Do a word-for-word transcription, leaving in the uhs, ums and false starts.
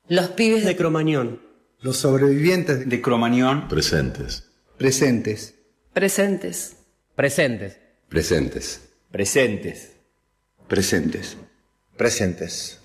Los pibes de Cromañón. Los sobrevivientes de Cromañón. Presentes. Presentes. Presentes. Presentes. Presentes. Presentes. Presentes. Presentes.